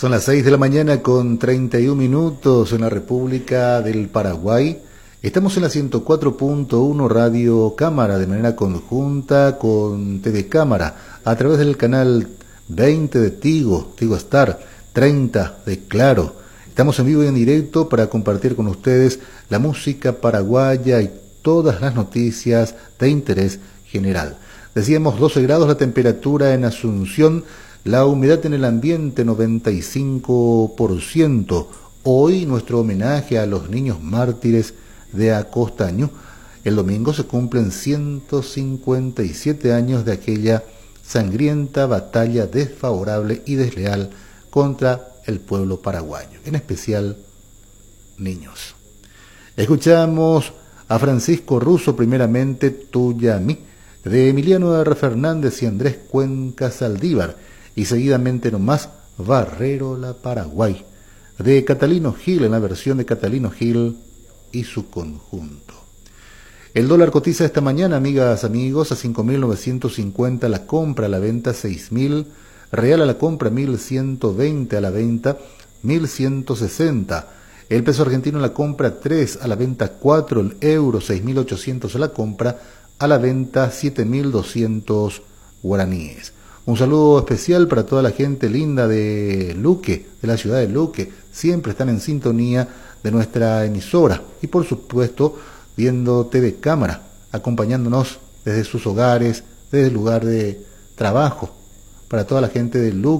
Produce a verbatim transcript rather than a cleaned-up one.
Son las seis de la mañana con treinta y un minutos en la República del Paraguay. Estamos en la ciento cuatro punto uno Radio Cámara de manera conjunta con T V Cámara a través del canal veinte de Tigo, Tigo Star, treinta de Claro. Estamos en vivo y en directo para compartir con ustedes la música paraguaya y todas las noticias de interés general. Decíamos doce grados la temperatura en Asunción, la humedad en el ambiente noventa y cinco por ciento. Hoy nuestro homenaje a los niños mártires de Acostaño. El domingo se cumplen ciento cincuenta y siete años de aquella sangrienta batalla desfavorable y desleal contra el pueblo paraguayo, en especial niños. Escuchamos a Francisco Russo, primeramente Tuya a mí, de Emiliano R. Fernández y Andrés Cuenca Saldívar, y seguidamente nomás Barrero la Paraguay, de Catalino Gil, en la versión de Catalino Gil y su conjunto. El dólar cotiza esta mañana, amigas, amigos, a cinco mil novecientos cincuenta a la compra, a la venta seis mil, real a la compra mil ciento veinte, a la venta mil ciento sesenta, el peso argentino a la compra tres, a la venta cuatro, el euro seis mil ochocientos a la compra, a la venta siete mil doscientos guaraníes. Un saludo especial para toda la gente linda de Luque, de la ciudad de Luque. Siempre están en sintonía de nuestra emisora y por supuesto viendo T V Cámara, acompañándonos desde sus hogares, desde el lugar de trabajo. Para toda la gente de Luque,